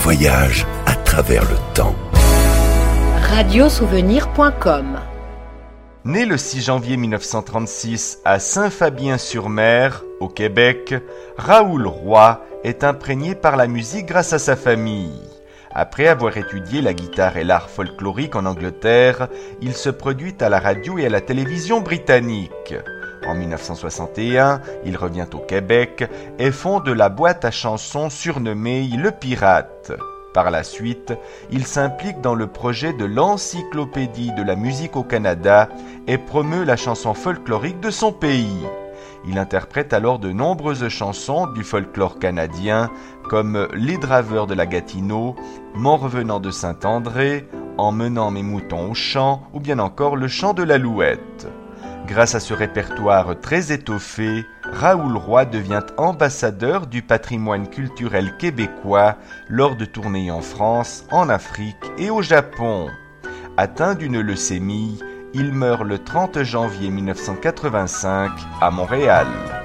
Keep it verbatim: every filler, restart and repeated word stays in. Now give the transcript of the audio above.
voyage à travers le temps. radio souvenir point com. Né le six janvier mille neuf cent trente-six à Saint-Fabien-sur-Mer, au Québec, Raoul Roy est imprégné par la musique grâce à sa famille. Après avoir étudié la guitare et l'art folklorique en Angleterre, il se produit à la radio et à la télévision britannique. En mille neuf cent soixante et un, il revient au Québec et fonde la boîte à chansons surnommée Le Pirate. Par la suite, il s'implique dans le projet de l'Encyclopédie de la musique au Canada et promeut la chanson folklorique de son pays. Il interprète alors de nombreuses chansons du folklore canadien comme Les Draveurs de la Gatineau, Mon revenant de Saint-André, Emmenant mes moutons au champ ou bien encore Le chant de l'Alouette. Grâce à ce répertoire très étoffé, Raoul Roy devient ambassadeur du patrimoine culturel québécois lors de tournées en France, en Afrique et au Japon. Atteint d'une leucémie, il meurt le trente janvier mille neuf cent quatre-vingt-cinq à Montréal.